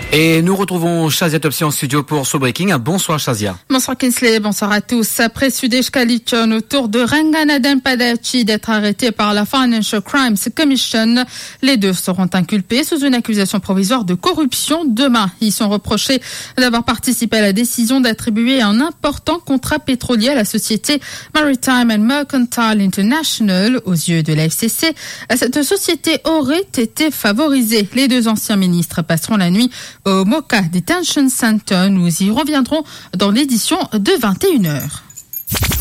Et nous retrouvons Shazia Topsi en studio pour So Breaking. Bonsoir Shazia. Bonsoir Kinsley, bonsoir à tous. Après Sudesh Kalichon autour de Ranganaden Padachi d'être arrêté par la Financial Crimes Commission, les deux seront inculpés sous une accusation provisoire de corruption demain. Ils sont reprochés d'avoir participé à la décision d'attribuer un important contrat pétrolier à la société Maritime and Mercantile International. Aux yeux de la FCC, cette société aurait été favorisée. Les deux anciens ministres passeront la nuit au Mocha Detention Center. Nous y reviendrons dans l'édition de 21h.